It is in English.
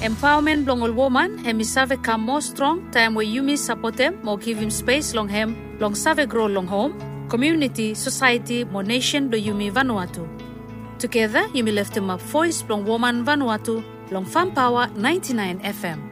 Empowerment long all woman, hemi save come more strong, time where you support them, more give him space long him, long save grow long home, community, society, more nation do Yumi Vanuatu. Together, Yumi lift him up voice long woman Vanuatu, long Farm Power 99 FM.